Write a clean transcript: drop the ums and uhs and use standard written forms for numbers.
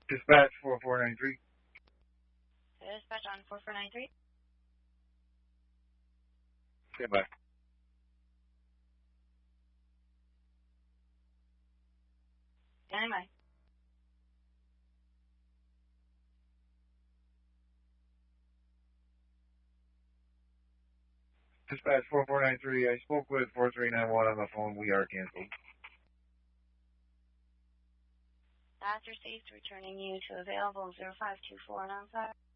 Dispatch 4493. Dispatch on 4493. Stand by. Standing by. Dispatch 4493. I spoke with 4391 on the phone. We are canceled. After 6, returning you to available 0524 and on 5.